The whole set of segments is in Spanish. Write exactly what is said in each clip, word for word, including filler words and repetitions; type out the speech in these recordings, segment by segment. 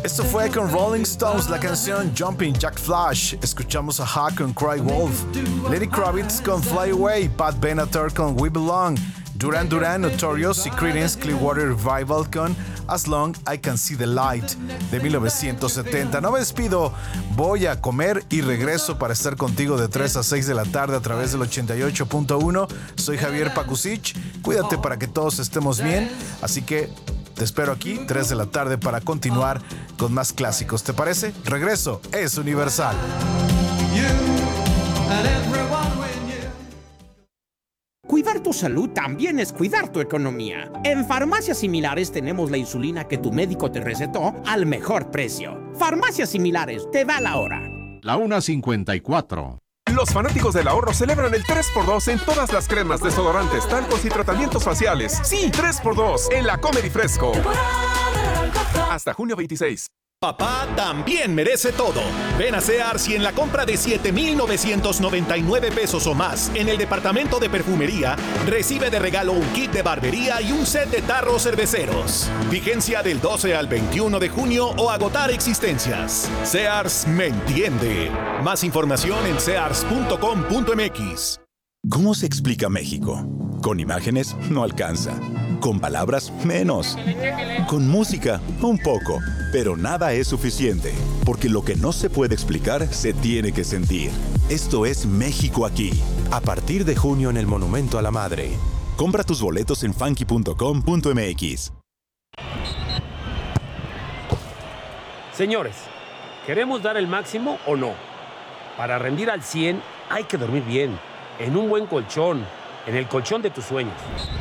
Esto fue con Rolling Stones, la canción Jumping Jack Flash. Escuchamos a Ha con Cry Wolf, Lenny Kravitz con Fly Away, Pat Benatar con We Belong, Duran Duran, Notorious y Creedence Clearwater Revival con As Long I Can See the Light de mil novecientos setenta. No me despido, voy a comer y regreso para estar contigo de tres a seis de la tarde a través del ochenta y ocho punto uno. Soy Javier Pakusich, cuídate para que todos estemos bien, así que te espero aquí, tres de la tarde, para continuar con más clásicos. ¿Te parece? Regreso, es Universal. Cuidar tu salud también es cuidar tu economía. En Farmacias Similares tenemos la insulina que tu médico te recetó al mejor precio. Farmacias Similares, te da la hora. La una cincuenta y cuatro. Los fanáticos del ahorro celebran el tres por dos en todas las cremas, desodorantes, talcos y tratamientos faciales. Sí, tres por dos en la Comer y Fresco. Hasta junio veintiséis. Papá también merece todo. Ven a Sears y en la compra de siete mil novecientos noventa y nueve pesos o más en el departamento de perfumería, recibe de regalo un kit de barbería y un set de tarros cerveceros. Vigencia del doce al veintiuno de junio o agotar existencias. Sears me entiende. Más información en sears punto com punto m x. ¿Cómo se explica México? Con imágenes no alcanza. Con palabras menos. Con música un poco. Pero nada es suficiente, porque lo que no se puede explicar se tiene que sentir. Esto es México aquí. A partir de junio en el Monumento a la Madre. Compra tus boletos en funky punto com punto m x. Señores, ¿queremos dar el máximo o no? Para rendir al cien hay que dormir bien, en un buen colchón, en el colchón de tus sueños.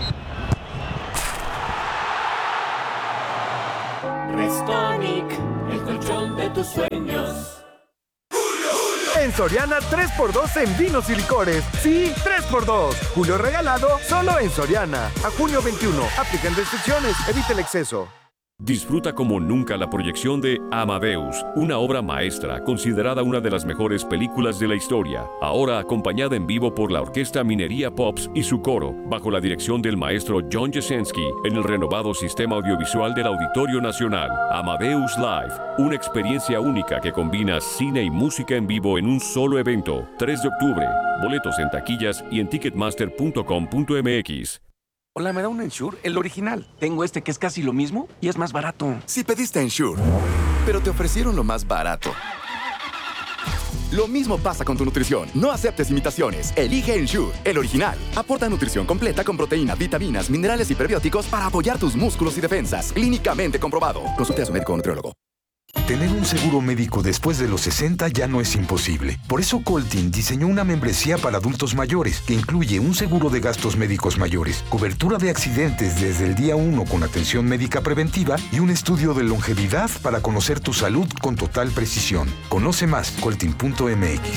Restonic, el colchón de tus sueños. En Soriana, tres por dos en vinos y licores. Sí, tres por dos. Julio regalado, solo en Soriana. A junio veintiuno. Aplican restricciones. Evita el exceso. Disfruta como nunca la proyección de Amadeus, una obra maestra considerada una de las mejores películas de la historia, ahora acompañada en vivo por la Orquesta Minería Pops y su coro, bajo la dirección del maestro John Jasenski, en el renovado sistema audiovisual del Auditorio Nacional. Amadeus Live, una experiencia única que combina cine y música en vivo en un solo evento. tres de octubre, boletos en taquillas y en ticketmaster punto com punto m x. Hola, ¿me da un Ensure? El original. Tengo este que es casi lo mismo y es más barato. Si pediste Ensure, pero te ofrecieron lo más barato. Lo mismo pasa con tu nutrición. No aceptes imitaciones. Elige Ensure, el original. Aporta nutrición completa con proteína, vitaminas, minerales y prebióticos para apoyar tus músculos y defensas. Clínicamente comprobado. Consulte a su médico o nutriólogo. Tener un seguro médico después de los sesenta ya no es imposible. Por eso Coltin diseñó una membresía para adultos mayores que incluye un seguro de gastos médicos mayores, cobertura de accidentes desde el día uno con atención médica preventiva y un estudio de longevidad para conocer tu salud con total precisión. Conoce más, coltin punto m x.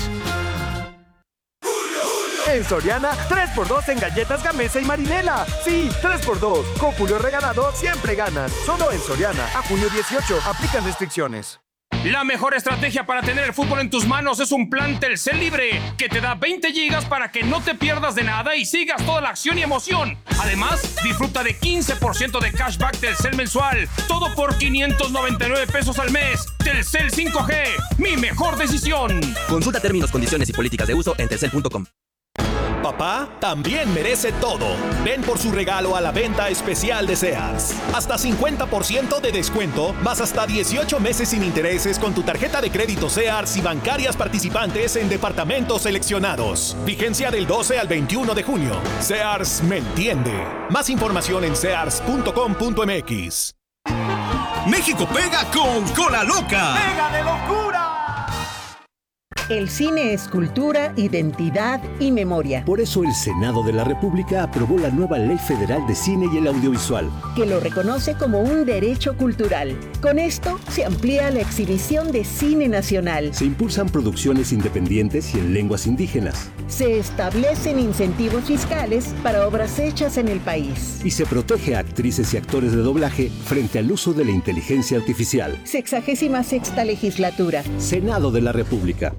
En Soriana, tres por dos en galletas Gamesa y Marinela. Sí, tres por dos. Con Julio regalado, siempre ganas. Solo en Soriana. A junio dieciocho. Aplican restricciones. La mejor estrategia para tener el fútbol en tus manos es un plan Telcel Libre, que te da veinte gigas para que no te pierdas de nada y sigas toda la acción y emoción. Además, disfruta de quince por ciento de cashback Telcel mensual. Todo por quinientos noventa y nueve pesos al mes. Telcel cinco G, mi mejor decisión. Consulta términos, condiciones y políticas de uso en telcel punto com. Papá también merece todo. Ven por su regalo a la venta especial de Sears. Hasta cincuenta por ciento de descuento, más hasta dieciocho meses sin intereses con tu tarjeta de crédito Sears y bancarias participantes en departamentos seleccionados. Vigencia del doce al veintiuno de junio. Sears me entiende. Más información en sears punto com punto m x. México pega con Cola Loca. ¡Pega de locura! El cine es cultura, identidad y memoria. Por eso el Senado de la República aprobó la nueva Ley Federal de Cine y el Audiovisual, que lo reconoce como un derecho cultural. Con esto se amplía la exhibición de cine nacional. Se impulsan producciones independientes y en lenguas indígenas. Se establecen incentivos fiscales para obras hechas en el país. Y se protege a actrices y actores de doblaje frente al uso de la inteligencia artificial. Sexagésima sexta legislatura. Senado de la República.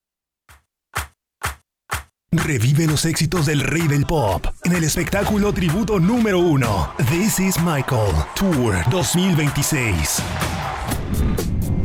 Revive los éxitos del rey del pop en el espectáculo tributo número uno, This is Michael Tour dos mil veintiséis.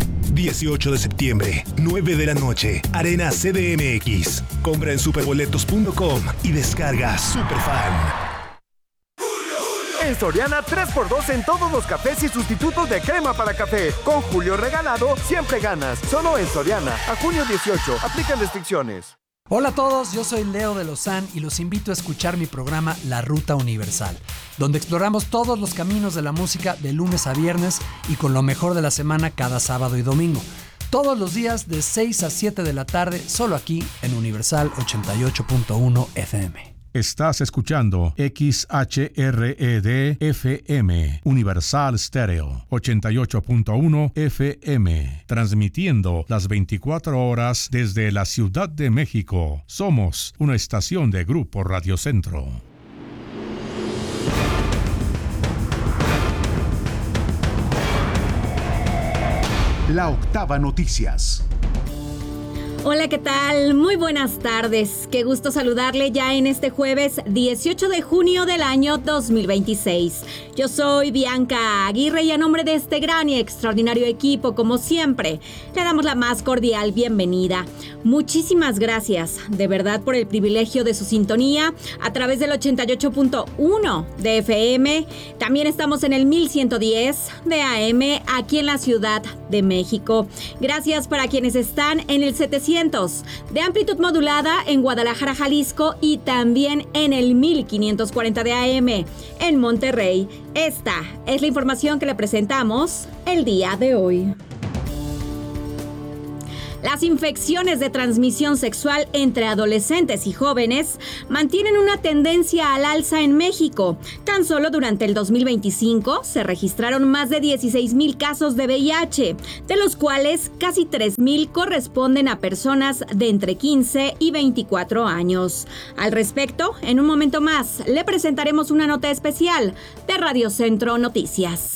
dieciocho de septiembre, nueve de la noche, Arena C D M X. Compra en superboletos punto com y descarga Superfan. En Soriana, tres por dos en todos los cafés y sustitutos de crema para café. Con Julio regalado, siempre ganas. Solo en Soriana. A junio dieciocho. Aplican restricciones. Hola a todos, yo soy Leo de Lozán y los invito a escuchar mi programa La Ruta Universal, donde exploramos todos los caminos de la música de lunes a viernes y con lo mejor de la semana cada sábado y domingo. Todos los días de seis a siete de la tarde, solo aquí en Universal ochenta y ocho punto uno F M. Estás escuchando X H R E D F M, Universal Stereo, ochenta y ocho punto uno F M, transmitiendo las veinticuatro horas desde la Ciudad de México. Somos una estación de Grupo Radio Centro. La Octava Noticias. Hola, ¿qué tal? Muy buenas tardes. Qué gusto saludarle ya en este jueves dieciocho de junio del año dos mil veintiséis. Yo soy Bianca Aguirre y a nombre de este gran y extraordinario equipo, como siempre, le damos la más cordial bienvenida. Muchísimas gracias, de verdad, por el privilegio de su sintonía a través del ochenta y ocho punto uno de F M. También estamos en el mil ciento diez de A M aquí en la Ciudad de México. Gracias para quienes están en el setecientos de amplitud modulada en Guadalajara, Jalisco, y también en el mil quinientos cuarenta de A M en Monterrey. Esta es la información que le presentamos el día de hoy. Las infecciones de transmisión sexual entre adolescentes y jóvenes mantienen una tendencia al alza en México. Tan solo durante el dos mil veinticinco se registraron más de dieciséis mil casos de V I H, de los cuales casi tres mil corresponden a personas de entre quince y veinticuatro años. Al respecto, en un momento más, le presentaremos una nota especial de Radio Centro Noticias.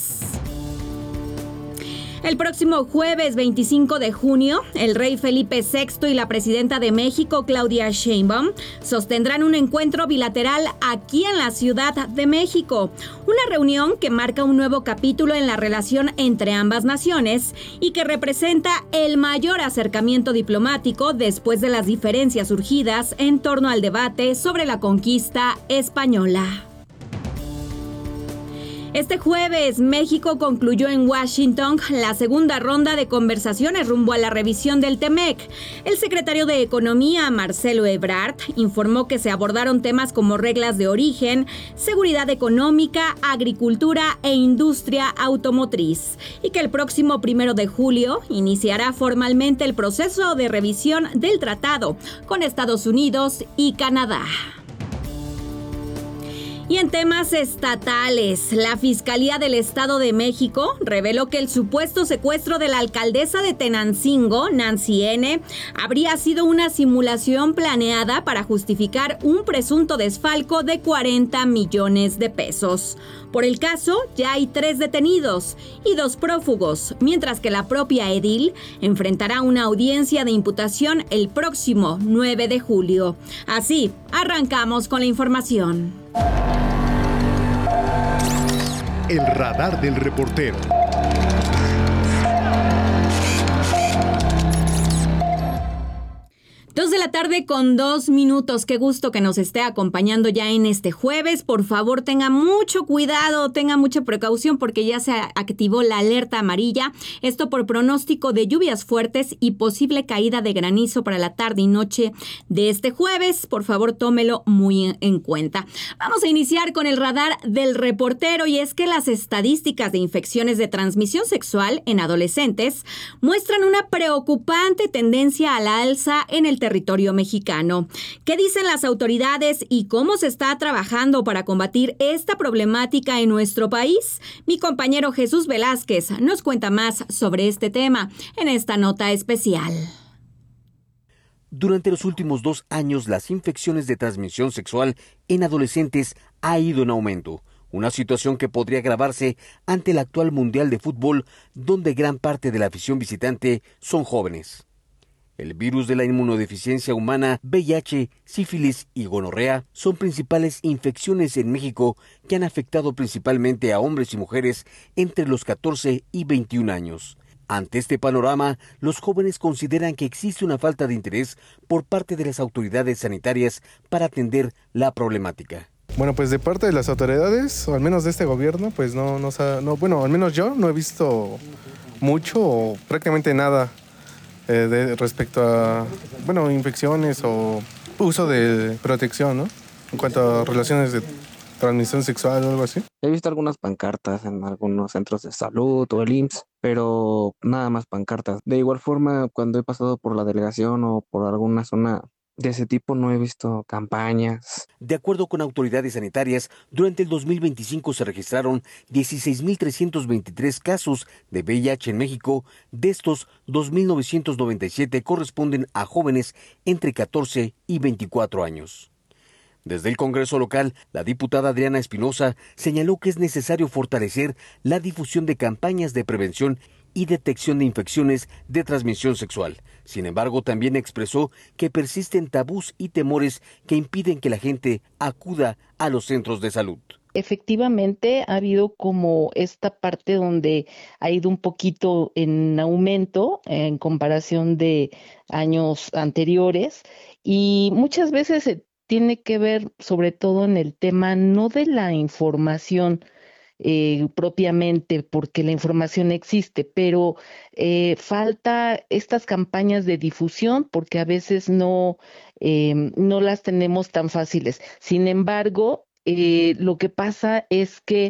El próximo jueves veinticinco de junio, el rey Felipe sexto y la presidenta de México, Claudia Sheinbaum, sostendrán un encuentro bilateral aquí en la Ciudad de México. Una reunión que marca un nuevo capítulo en la relación entre ambas naciones y que representa el mayor acercamiento diplomático después de las diferencias surgidas en torno al debate sobre la conquista española. Este jueves, México concluyó en Washington la segunda ronda de conversaciones rumbo a la revisión del TEMEC. El secretario de Economía, Marcelo Ebrard, informó que se abordaron temas como reglas de origen, seguridad económica, agricultura e industria automotriz, y que el próximo primero de julio iniciará formalmente el proceso de revisión del tratado con Estados Unidos y Canadá. Y en temas estatales, la Fiscalía del Estado de México reveló que el supuesto secuestro de la alcaldesa de Tenancingo, Nancy N., habría sido una simulación planeada para justificar un presunto desfalco de cuarenta millones de pesos. Por el caso, ya hay tres detenidos y dos prófugos, mientras que la propia edil enfrentará una audiencia de imputación el próximo nueve de julio. Así, arrancamos con la información. El radar del reportero. Dos de la tarde con dos minutos. Qué gusto que nos esté acompañando ya en este jueves. Por favor, tenga mucho cuidado, tenga mucha precaución porque ya se activó la alerta amarilla. Esto por pronóstico de lluvias fuertes y posible caída de granizo para la tarde y noche de este jueves. Por favor, tómelo muy en cuenta. Vamos a iniciar con el radar del reportero, y es que las estadísticas de infecciones de transmisión sexual en adolescentes muestran una preocupante tendencia a la alza en el territorio mexicano. ¿Qué dicen las autoridades y cómo se está trabajando para combatir esta problemática en nuestro país? Mi compañero Jesús Velázquez nos cuenta más sobre este tema en esta nota especial. Durante los últimos dos años, las infecciones de transmisión sexual en adolescentes ha ido en aumento, una situación que podría agravarse ante el actual Mundial de Fútbol, donde gran parte de la afición visitante son jóvenes. El virus de la inmunodeficiencia humana, V I H, sífilis y gonorrea son principales infecciones en México que han afectado principalmente a hombres y mujeres entre los catorce y veintiún años. Ante este panorama, los jóvenes consideran que existe una falta de interés por parte de las autoridades sanitarias para atender la problemática. Bueno, pues de parte de las autoridades, o al menos de este gobierno, pues no, no, no bueno, al menos yo no he visto mucho o prácticamente nada eh, de, respecto a, bueno, infecciones o uso de protección, ¿no? En cuanto a relaciones de transmisión sexual o algo así. He visto algunas pancartas en algunos centros de salud o el I M S S, pero nada más pancartas. De igual forma, cuando he pasado por la delegación o por alguna zona de ese tipo, no he visto campañas. De acuerdo con autoridades sanitarias, durante el dos mil veinticinco se registraron dieciséis mil trescientos veintitrés casos de V I H en México. De estos, dos mil novecientos noventa y siete corresponden a jóvenes entre catorce y veinticuatro años. Desde el Congreso local, la diputada Adriana Espinosa señaló que es necesario fortalecer la difusión de campañas de prevención y detección de infecciones de transmisión sexual. Sin embargo, también expresó que persisten tabús y temores que impiden que la gente acuda a los centros de salud. Efectivamente, ha habido como esta parte donde ha ido un poquito en aumento en comparación de años anteriores, y muchas veces se tiene que ver sobre todo en el tema no de la información eh, propiamente, porque la información existe, pero eh, falta estas campañas de difusión porque a veces no, eh, no las tenemos tan fáciles. Sin embargo, eh, lo que pasa es que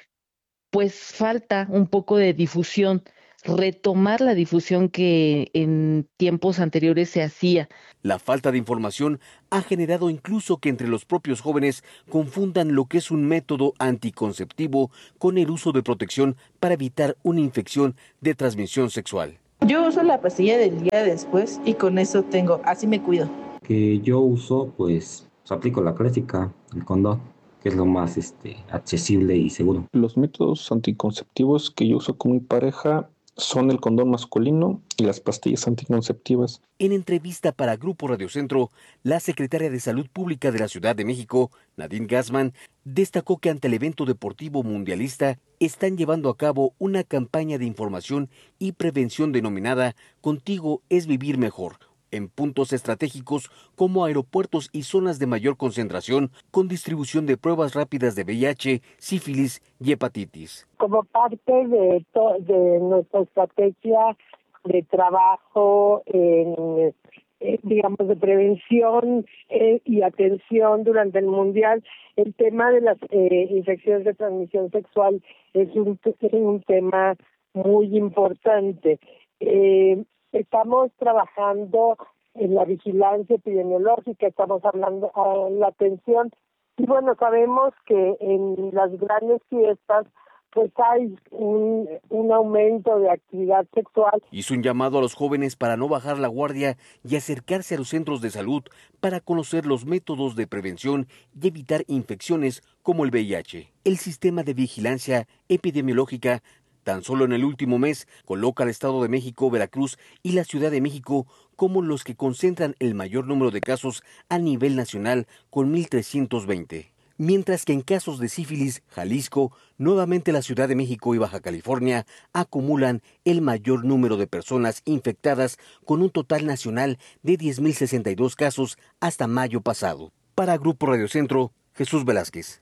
pues falta un poco de difusión, retomar la difusión que en tiempos anteriores se hacía. La falta de información ha generado incluso que entre los propios jóvenes confundan lo que es un método anticonceptivo con el uso de protección para evitar una infección de transmisión sexual. Yo uso la pastilla del día después y con eso tengo, así me cuido. Que yo uso, pues, pues aplico la clásica, el condón, que es lo más este, accesible y seguro. Los métodos anticonceptivos que yo uso con mi pareja son el condón masculino y las pastillas anticonceptivas. En entrevista para Grupo Radio Centro, la secretaria de Salud Pública de la Ciudad de México, Nadine Gassman, destacó que ante el evento deportivo mundialista están llevando a cabo una campaña de información y prevención denominada Contigo es Vivir Mejor, en puntos estratégicos como aeropuertos y zonas de mayor concentración, con distribución de pruebas rápidas de V I H, sífilis y hepatitis. Como parte de, to- de nuestra estrategia de trabajo en, eh, digamos, de prevención eh, y atención durante el Mundial, el tema de las eh, infecciones de transmisión sexual es un, es un tema muy importante. Eh, Estamos trabajando en la vigilancia epidemiológica, estamos hablando de la atención, y bueno, sabemos que en las grandes fiestas pues hay un, un aumento de actividad sexual. Hizo un llamado a los jóvenes para no bajar la guardia y acercarse a los centros de salud para conocer los métodos de prevención y evitar infecciones como el V I H. El sistema de vigilancia epidemiológica tan solo en el último mes coloca al Estado de México, Veracruz y la Ciudad de México como los que concentran el mayor número de casos a nivel nacional, con mil trescientos veinte. Mientras que en casos de sífilis, Jalisco, nuevamente la Ciudad de México y Baja California acumulan el mayor número de personas infectadas, con un total nacional de diez mil sesenta y dos casos hasta mayo pasado. Para Grupo Radio Centro, Jesús Velázquez.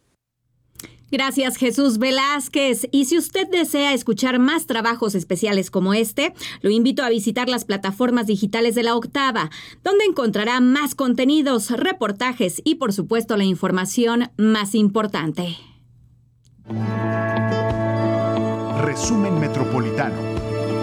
Gracias, Jesús Velázquez. Y si usted desea escuchar más trabajos especiales como este, lo invito a visitar las plataformas digitales de La Octava, donde encontrará más contenidos, reportajes y, por supuesto, la información más importante. Resumen Metropolitano.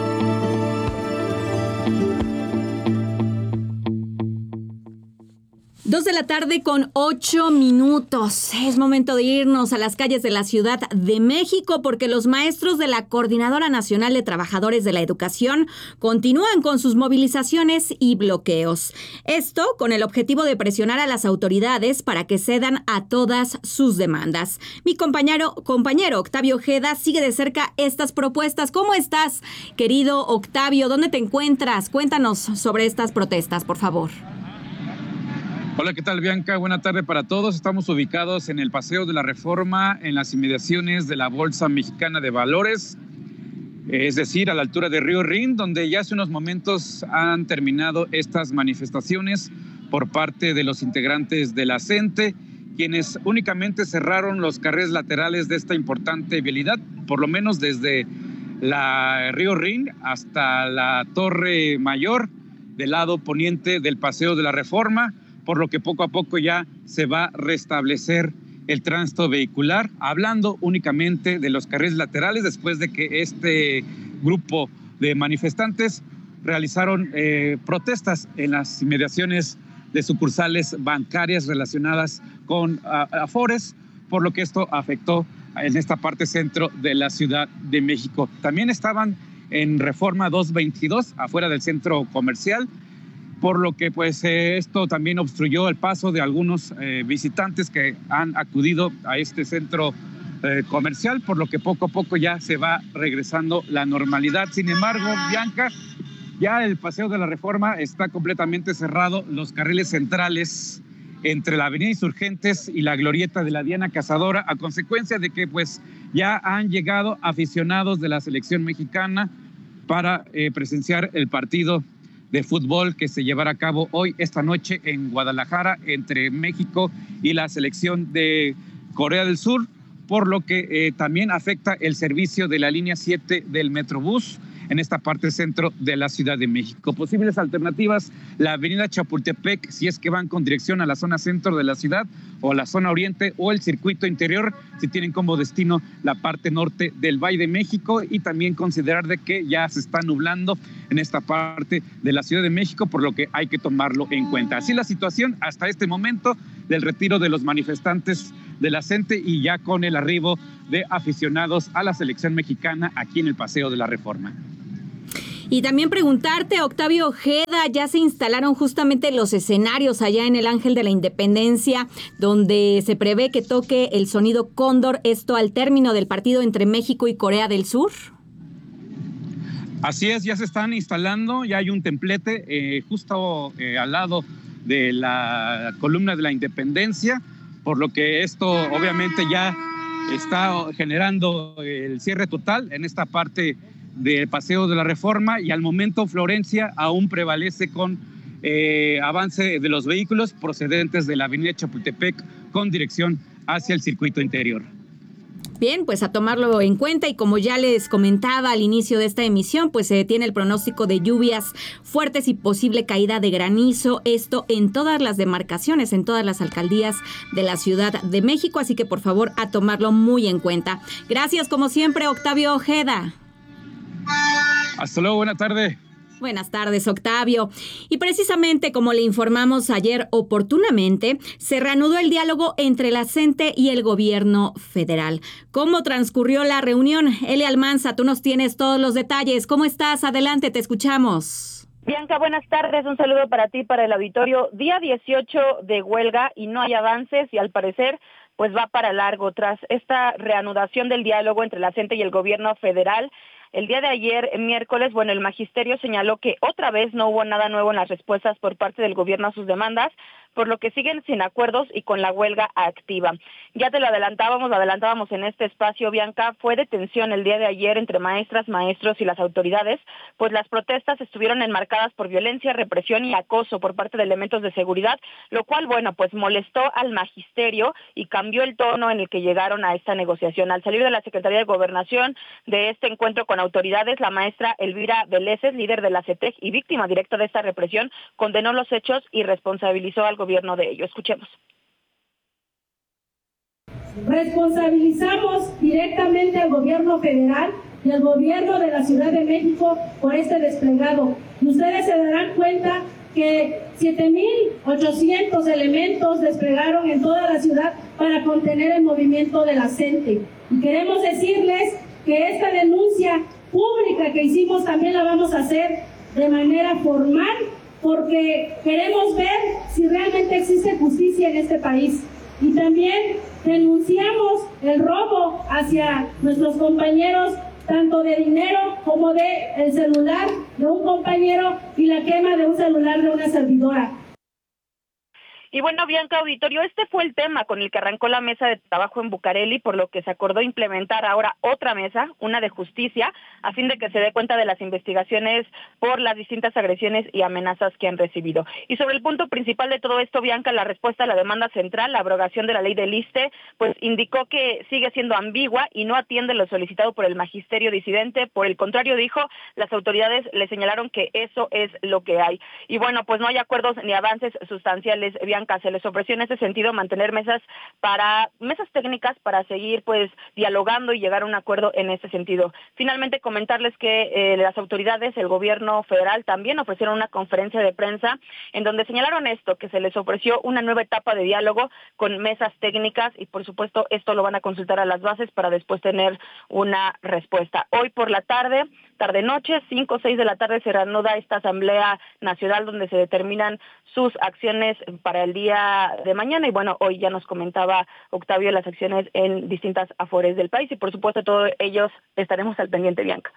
Dos de la tarde con ocho minutos. Es momento de irnos a las calles de la Ciudad de México, porque los maestros de la Coordinadora Nacional de Trabajadores de la Educación continúan con sus movilizaciones y bloqueos. Esto con el objetivo de presionar a las autoridades para que cedan a todas sus demandas. Mi compañero, compañero Octavio Ojeda sigue de cerca estas propuestas. ¿Cómo estás, querido Octavio? ¿Dónde te encuentras? Cuéntanos sobre estas protestas, por favor. Hola, ¿qué tal, Bianca? Buena tarde para todos. Estamos ubicados en el Paseo de la Reforma, en las inmediaciones de la Bolsa Mexicana de Valores. es decir, a la altura de Río Rin, donde ya hace unos momentos han terminado estas manifestaciones por parte de los integrantes de la CENTE, quienes únicamente cerraron los carriles laterales de esta importante vialidad, por lo menos desde la Río Rin hasta la Torre Mayor, del lado poniente del Paseo de la Reforma, por lo que poco a poco ya se va a restablecer el tránsito vehicular, hablando únicamente de los carriles laterales, después de que este grupo de manifestantes realizaron eh, protestas en las inmediaciones de sucursales bancarias relacionadas con uh, Afores, por lo que esto afectó en esta parte centro de la Ciudad de México. También estaban en Reforma doscientos veintidós, afuera del centro comercial, por lo que pues eh, esto también obstruyó el paso de algunos eh, visitantes que han acudido a este centro eh, comercial, por lo que poco a poco ya se va regresando la normalidad. Sin embargo, Bianca, ya el Paseo de la Reforma está completamente cerrado, los carriles centrales entre la Avenida Insurgentes y la Glorieta de la Diana Cazadora, a consecuencia de que pues ya han llegado aficionados de la selección mexicana para eh, presenciar el partido de fútbol que se llevará a cabo hoy, esta noche, en Guadalajara, entre México y la selección de Corea del Sur, por lo que eh, también afecta el servicio de la línea siete del Metrobús en esta parte centro de la Ciudad de México. Posibles alternativas, la avenida Chapultepec, si es que van con dirección a la zona centro de la ciudad, o la zona oriente, o el circuito interior, si tienen como destino la parte norte del Valle de México, y también considerar de que ya se está nublando en esta parte de la Ciudad de México, por lo que hay que tomarlo en cuenta. Así la situación hasta este momento del retiro de los manifestantes de la CENTE y ya con el arribo de aficionados a la selección mexicana aquí en el Paseo de la Reforma. Y también preguntarte, Octavio Ojeda, ya se instalaron justamente los escenarios allá en el Ángel de la Independencia, donde se prevé que toque el sonido cóndor, esto al término del partido entre México y Corea del Sur. Así es, ya se están instalando, ya hay un templete eh, justo eh, al lado de la columna de la Independencia, por lo que esto obviamente ya está generando el cierre total en esta parte del Paseo de la Reforma, y al momento Florencia aún prevalece con eh, avance de los vehículos procedentes de la avenida Chapultepec con dirección hacia el circuito interior. Bien, pues a tomarlo en cuenta, y como ya les comentaba al inicio de esta emisión, pues se tiene el pronóstico de lluvias fuertes y posible caída de granizo, esto en todas las demarcaciones, en todas las alcaldías de la Ciudad de México, así que por favor a tomarlo muy en cuenta. Gracias como siempre, Octavio Ojeda. Hasta luego, buena tarde. Buenas tardes, Octavio. Y precisamente como le informamos ayer oportunamente, se reanudó el diálogo entre la CENTE y el gobierno federal. ¿Cómo transcurrió la reunión? Elia Almanza, tú nos tienes todos los detalles. ¿Cómo estás? Adelante, te escuchamos. Bianca, buenas tardes. Un saludo para ti, para el auditorio. Día dieciocho de huelga y no hay avances, y al parecer pues va para largo. Tras esta reanudación del diálogo entre la CENTE y el gobierno federal, el día de ayer, miércoles, bueno, el magisterio señaló que otra vez no hubo nada nuevo en las respuestas por parte del gobierno a sus demandas, por lo que siguen sin acuerdos y con la huelga activa. Ya te lo adelantábamos, lo adelantábamos en este espacio, Bianca, fue de tensión el día de ayer entre maestras, maestros y las autoridades, pues las protestas estuvieron enmarcadas por violencia, represión y acoso por parte de elementos de seguridad, lo cual, bueno, pues molestó al magisterio y cambió el tono en el que llegaron a esta negociación. Al salir de la Secretaría de Gobernación de este encuentro con autoridades, la maestra Elvira Veleses, líder de la CETEC y víctima directa de esta represión, condenó los hechos y responsabilizó al gobierno de ello. Escuchemos. Responsabilizamos directamente al gobierno federal y al gobierno de la Ciudad de México por este desplegado. Y ustedes se darán cuenta que siete mil ochocientos elementos desplegaron en toda la ciudad para contener el movimiento de la CENTE. Y queremos decirles que esta denuncia pública que hicimos también la vamos a hacer de manera formal, porque queremos ver si realmente existe justicia en este país. Y también denunciamos el robo hacia nuestros compañeros, tanto de dinero como de el celular de un compañero y la quema de un celular de una servidora. Y bueno, Bianca, auditorio, este fue el tema con el que arrancó la mesa de trabajo en Bucareli, por lo que se acordó implementar ahora otra mesa, una de justicia, a fin de que se dé cuenta de las investigaciones por las distintas agresiones y amenazas que han recibido. Y sobre el punto principal de todo esto, Bianca, la respuesta a la demanda central, la abrogación de la ley del ISSSTE, pues indicó que sigue siendo ambigua y no atiende lo solicitado por el magisterio disidente. Por el contrario, dijo, las autoridades le señalaron que eso es lo que hay. Y bueno, pues no hay acuerdos ni avances sustanciales, Bianca. Se les ofreció en ese sentido mantener mesas para mesas técnicas para seguir pues dialogando y llegar a un acuerdo en ese sentido. Finalmente comentarles que eh, las autoridades, el gobierno federal también ofrecieron una conferencia de prensa en donde señalaron esto, que se les ofreció una nueva etapa de diálogo con mesas técnicas y por supuesto esto lo van a consultar a las bases para después tener una respuesta. Hoy por la tarde, tarde noche, cinco o seis de la tarde se reanuda esta Asamblea Nacional donde se determinan sus acciones para el día de mañana y bueno, hoy ya nos comentaba Octavio las acciones en distintas afores del país y por supuesto todos ellos estaremos al pendiente, Bianca.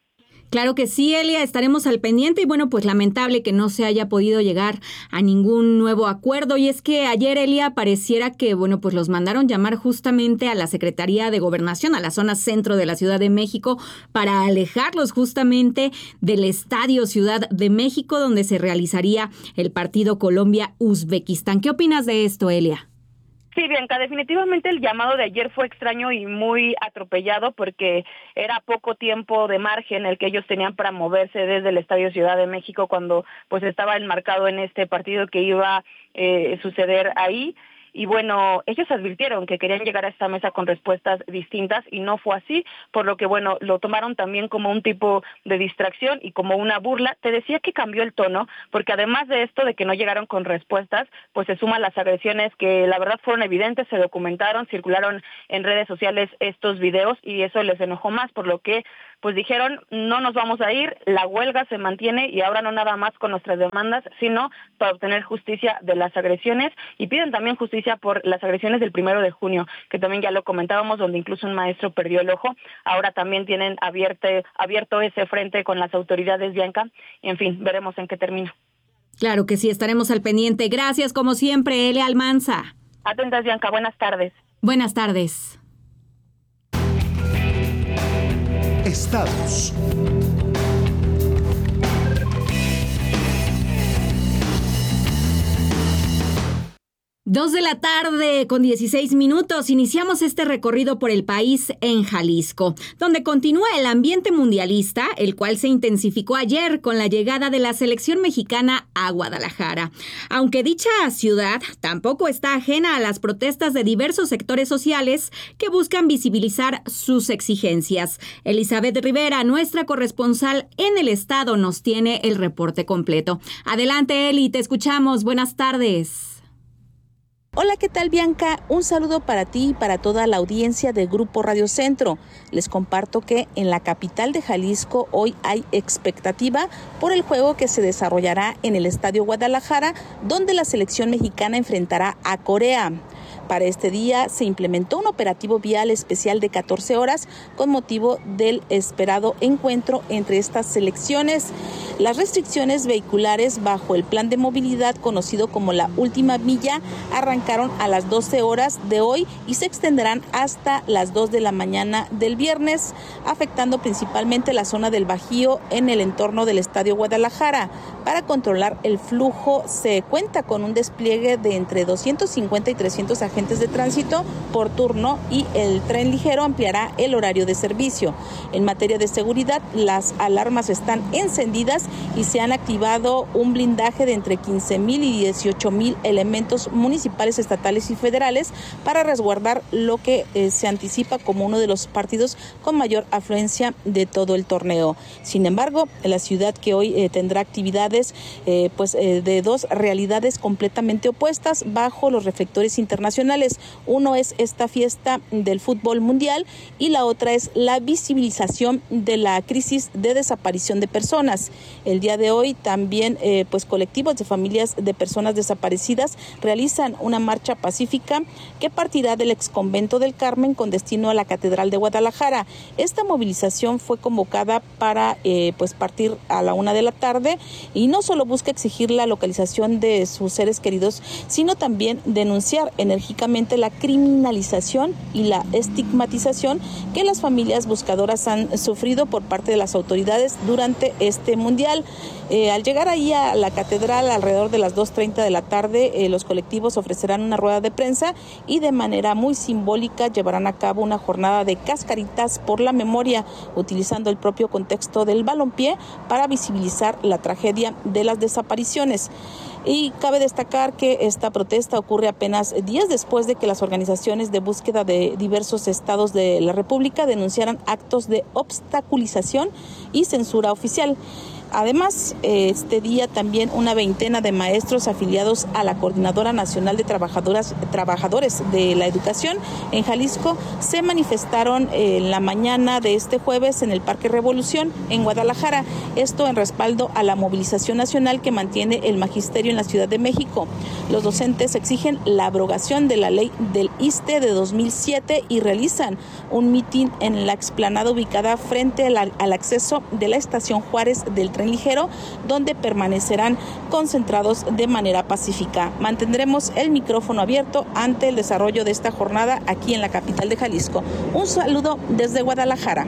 Claro que sí, Elia, estaremos al pendiente y bueno, pues lamentable que no se haya podido llegar a ningún nuevo acuerdo y es que ayer, Elia, pareciera que bueno, pues los mandaron llamar justamente a la Secretaría de Gobernación, a la zona centro de la Ciudad de México para alejarlos justamente del Estadio Ciudad de México donde se realizaría el partido Colombia-Uzbekistán. ¿Qué opinas de esto, Elia? Sí, Bianca, definitivamente el llamado de ayer fue extraño y muy atropellado porque era poco tiempo de margen el que ellos tenían para moverse desde el Estadio Ciudad de México cuando pues estaba enmarcado en este partido que iba a eh, suceder ahí. Y bueno, ellos advirtieron que querían llegar a esta mesa con respuestas distintas y no fue así, por lo que bueno, lo tomaron también como un tipo de distracción y como una burla. Te decía que cambió el tono, porque además de esto de que no llegaron con respuestas, pues se suman las agresiones que la verdad fueron evidentes, se documentaron, circularon en redes sociales estos videos y eso les enojó más, por lo que pues dijeron, no nos vamos a ir, la huelga se mantiene y ahora no nada más con nuestras demandas, sino para obtener justicia de las agresiones y piden también justicia por las agresiones del primero de junio, que también ya lo comentábamos, donde incluso un maestro perdió el ojo. Ahora también tienen abierto, abierto ese frente con las autoridades, Bianca. En fin, veremos en qué termina. Claro que sí, estaremos al pendiente. Gracias, como siempre, Elia Almanza. Atentas, Bianca. Buenas tardes. Buenas tardes. Estados. Dos de la tarde con dieciséis minutos. Iniciamos este recorrido por el país en Jalisco, donde continúa el ambiente mundialista, el cual se intensificó ayer con la llegada de la selección mexicana a Guadalajara. Aunque dicha ciudad tampoco está ajena a las protestas de diversos sectores sociales que buscan visibilizar sus exigencias. Elizabeth Rivera, nuestra corresponsal en el estado, nos tiene el reporte completo. Adelante, Eli, te escuchamos. Buenas tardes. Hola, ¿qué tal, Bianca? Un saludo para ti y para toda la audiencia de Grupo Radio Centro. Les comparto que en la capital de Jalisco hoy hay expectativa por el juego que se desarrollará en el Estadio Guadalajara, donde la selección mexicana enfrentará a Corea. Para este día se implementó un operativo vial especial de catorce horas con motivo del esperado encuentro entre estas selecciones. Las restricciones vehiculares bajo el plan de movilidad conocido como la última milla arrancaron a las doce horas de hoy y se extenderán hasta las dos de la mañana del viernes, afectando principalmente la zona del Bajío en el entorno del Estadio Guadalajara. Para controlar el flujo se cuenta con un despliegue de entre doscientos cincuenta y trescientos agentes de tránsito por turno y el tren ligero ampliará el horario de servicio. En materia de seguridad, las alarmas están encendidas y se han activado un blindaje de entre quince mil y dieciocho mil elementos municipales, estatales y federales para resguardar lo que eh, se anticipa como uno de los partidos con mayor afluencia de todo el torneo. Sin embargo, la ciudad que hoy eh, tendrá actividades eh, pues eh, de dos realidades completamente opuestas bajo los reflectores internacionales nacionales. Uno es esta fiesta del fútbol mundial y la otra es la visibilización de la crisis de desaparición de personas. El día de hoy también eh, pues colectivos de familias de personas desaparecidas realizan una marcha pacífica que partirá del exconvento del Carmen con destino a la Catedral de Guadalajara. Esta movilización fue convocada para eh, pues partir a la una de la tarde y no solo busca exigir la localización de sus seres queridos, sino también denunciar enérgicamente la criminalización y la estigmatización que las familias buscadoras han sufrido por parte de las autoridades durante este mundial. Eh, al llegar ahí a la catedral alrededor de las dos treinta de la tarde, eh, los colectivos ofrecerán una rueda de prensa y de manera muy simbólica llevarán a cabo una jornada de cascaritas por la memoria, utilizando el propio contexto del balompié para visibilizar la tragedia de las desapariciones. Y cabe destacar que esta protesta ocurre apenas días después de que las organizaciones de búsqueda de diversos estados de la República denunciaran actos de obstaculización y censura oficial. Además, este día también una veintena de maestros afiliados a la Coordinadora Nacional de Trabajadoras, Trabajadores de la Educación en Jalisco se manifestaron en la mañana de este jueves en el Parque Revolución en Guadalajara. Esto en respaldo a la movilización nacional que mantiene el magisterio en la Ciudad de México. Los docentes exigen la abrogación de la ley del I S S S T E de dos mil siete y realizan un mitin en la explanada ubicada frente al, al acceso de la estación Juárez del tren ligero, donde permanecerán concentrados de manera pacífica. Mantendremos el micrófono abierto ante el desarrollo de esta jornada aquí en la capital de Jalisco. Un saludo desde Guadalajara.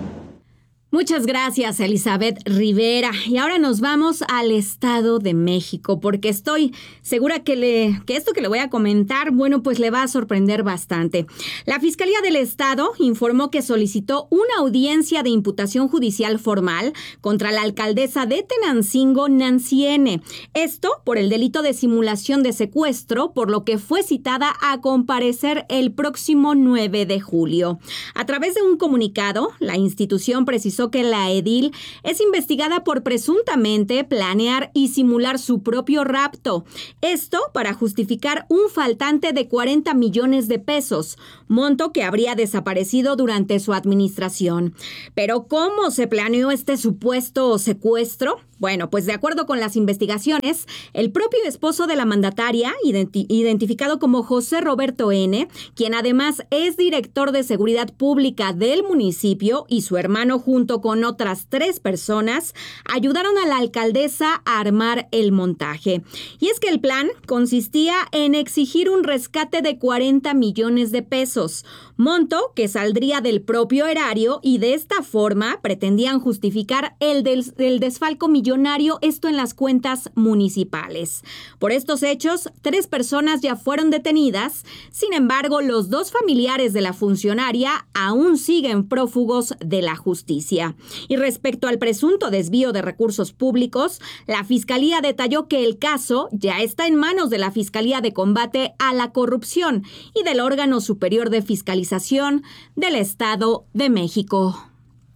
Muchas gracias, Elizabeth Rivera. Y ahora nos vamos al Estado de México, porque estoy segura que, le, que esto que le voy a comentar, bueno, pues le va a sorprender bastante. La Fiscalía del Estado informó que solicitó una audiencia de imputación judicial formal contra la alcaldesa de Tenancingo, Nancy N. Esto por el delito de simulación de secuestro, por lo que fue citada a comparecer el próximo nueve de julio. A través de un comunicado, la institución precisó que la edil es investigada por presuntamente planear y simular su propio rapto. Esto para justificar un faltante de cuarenta millones de pesos, monto que habría desaparecido durante su administración. Pero ¿cómo se planeó este supuesto secuestro? Bueno, pues de acuerdo con las investigaciones, el propio esposo de la mandataria, identi- identificado como José Roberto N., quien además es director de seguridad pública del municipio, y su hermano junto con otras tres personas, ayudaron a la alcaldesa a armar el montaje. Y es que el plan consistía en exigir un rescate de cuarenta millones de pesos, monto que saldría del propio erario, y de esta forma pretendían justificar el, del, el desfalco millonario, esto en las cuentas municipales. Por estos hechos, tres personas ya fueron detenidas. Sin embargo, los dos familiares de la funcionaria aún siguen prófugos de la justicia. Y respecto al presunto desvío de recursos públicos, la Fiscalía detalló que el caso ya está en manos de la Fiscalía de Combate a la Corrupción y del órgano superior de fiscalización del Estado de México.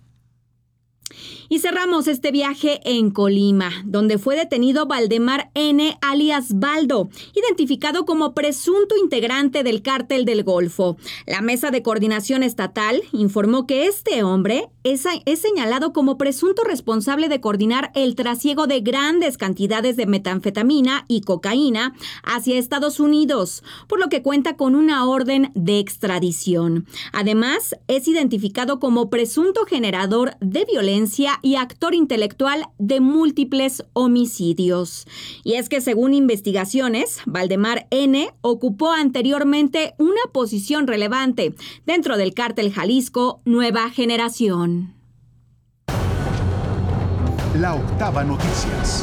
Y cerramos este viaje en Colima, donde fue detenido Valdemar N., alias Baldo, identificado como presunto integrante del Cártel del Golfo. La Mesa de Coordinación Estatal informó que este hombre es, es señalado como presunto responsable de coordinar el trasiego de grandes cantidades de metanfetamina y cocaína hacia Estados Unidos, por lo que cuenta con una orden de extradición. Además, es identificado como presunto generador de violencia y actor intelectual de múltiples homicidios. Y es que según investigaciones, Valdemar N. ocupó anteriormente una posición relevante dentro del Cártel Jalisco Nueva Generación. La Octava Noticias.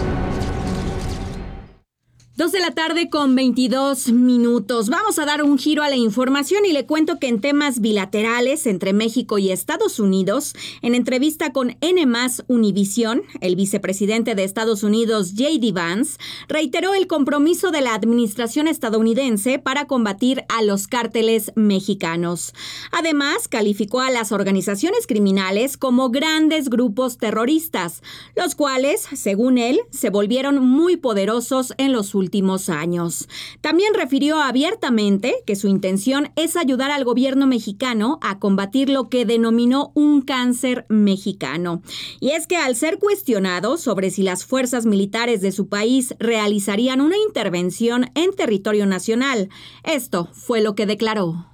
Dos de la tarde con veintidós minutos. Vamos a dar un giro a la información y le cuento que en temas bilaterales entre México y Estados Unidos, en entrevista con N más Univisión, el vicepresidente de Estados Unidos, J D Vance, reiteró el compromiso de la administración estadounidense para combatir a los cárteles mexicanos. Además, calificó a las organizaciones criminales como grandes grupos terroristas, los cuales, según él, se volvieron muy poderosos en los últimos últimos años. También refirió abiertamente que su intención es ayudar al gobierno mexicano a combatir lo que denominó un cáncer mexicano. Y es que al ser cuestionado sobre si las fuerzas militares de su país realizarían una intervención en territorio nacional, esto fue lo que declaró.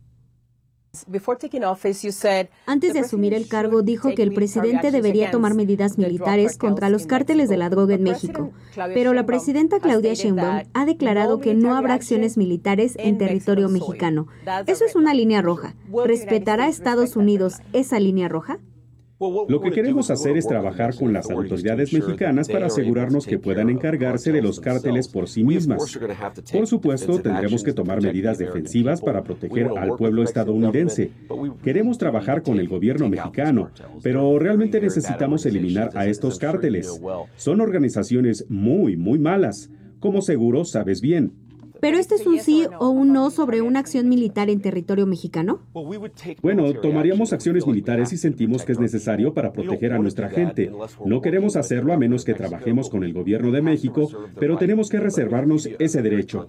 Antes de asumir el cargo, dijo que el presidente debería tomar medidas militares contra los cárteles de la droga en México. Pero la presidenta Claudia Sheinbaum ha declarado que no habrá acciones militares en territorio mexicano. Eso es una línea roja. ¿Respetará Estados Unidos esa línea roja? Lo que queremos hacer es trabajar con las autoridades mexicanas para asegurarnos que puedan encargarse de los cárteles por sí mismas. Por supuesto, tendremos que tomar medidas defensivas para proteger al pueblo estadounidense. Queremos trabajar con el gobierno mexicano, pero realmente necesitamos eliminar a estos cárteles. Son organizaciones muy, muy malas, como seguro sabes bien. ¿Pero este es un sí o un no sobre una acción militar en territorio mexicano? Bueno, tomaríamos acciones militares si sentimos que es necesario para proteger a nuestra gente. No queremos hacerlo a menos que trabajemos con el gobierno de México, pero tenemos que reservarnos ese derecho.